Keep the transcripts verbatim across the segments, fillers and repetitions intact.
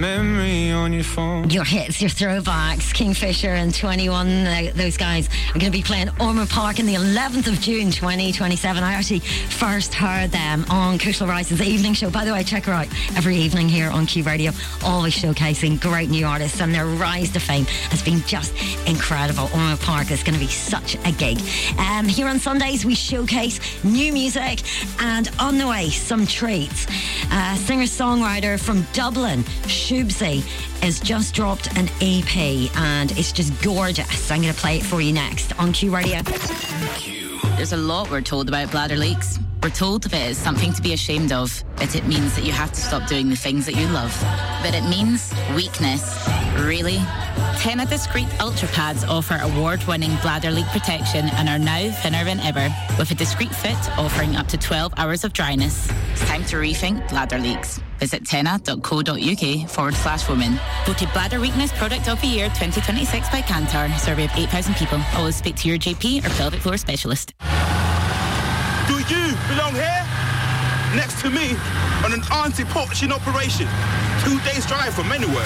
Memory on your phone. Your hits, your throwbacks, Kingfisher and twenty-one, uh, those guys are going to be playing Ormond Park on the eleventh of June twenty twenty-seven. I actually first heard them on Kushal Rice's evening show. By the way, check her out every evening here on Q Radio, always showcasing great new artists, and their rise to fame has been just incredible. Ormond Park is going to be such a gig. Um, here on Sundays, we showcase new music, and on the way, some treats. Uh, singer-songwriter from Dublin, Shubsy, has just dropped an E P, and it's just gorgeous. I'm going to play it for you next on Q Radio. There's a lot we're told about bladder leaks. We're told that it is something to be ashamed of, that it means that you have to stop doing the things that you love. But it means weakness. Really? Tena Discreet Ultra Pads offer award-winning bladder leak protection and are now thinner than ever, with a discreet fit offering up to twelve hours of dryness. It's time to rethink bladder leaks. Visit tena.co.uk forward slash women. Voted Bladder Weakness Product of the Year twenty twenty-six by Kantar. Survey of eight thousand people. Always speak to your G P or pelvic floor specialist. Do you belong here? Next to me on an anti-poaching operation. Two days drive from anywhere.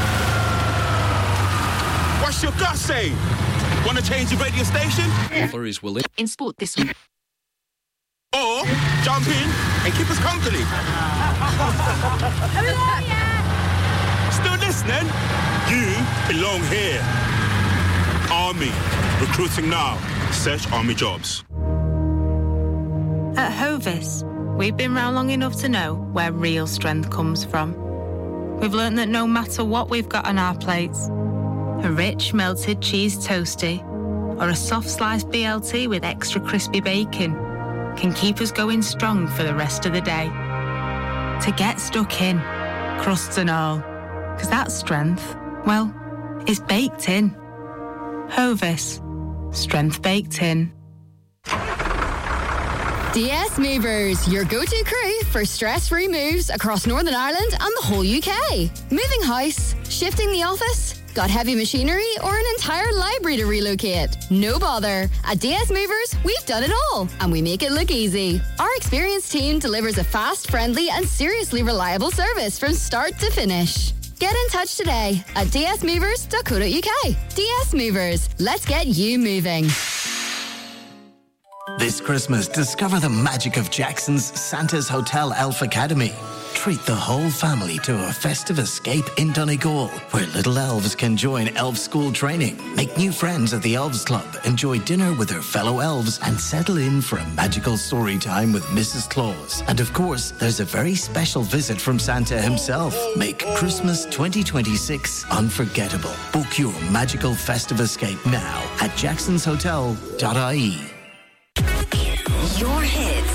What's your gut saying? Want to change the radio station? Flurries will it In sport this week. Or jump in and keep us company. Still listening? You belong here. Army. Recruiting now. Search Army jobs. At Hovis, we've been round long enough to know where real strength comes from. We've learned that no matter what we've got on our plates, a rich melted cheese toastie or a soft sliced B L T with extra crispy bacon can keep us going strong for the rest of the day. To get stuck in, crusts and all, because that strength, well, is baked in. Hovis, strength baked in. D S Movers, your go-to crew for stress-free moves across Northern Ireland and the whole U K. Moving house, shifting the office, got heavy machinery or an entire library to relocate? No bother. At D S Movers, we've done it all, and we make it look easy. Our experienced team delivers a fast, friendly and seriously reliable service from start to finish. Get in touch today at d s movers dot co dot u k. D S Movers, let's get you moving. This Christmas, discover the magic of Jackson's Santa's Hotel Elf Academy. Treat the whole family to a festive escape in Donegal, where little elves can join elf school training, make new friends at the Elves Club, enjoy dinner with their fellow elves, and settle in for a magical story time with Missus Claus. And of course, there's a very special visit from Santa himself. Make Christmas twenty twenty-six unforgettable. Book your magical festive escape now at jacksons hotel dot I E. Your hits,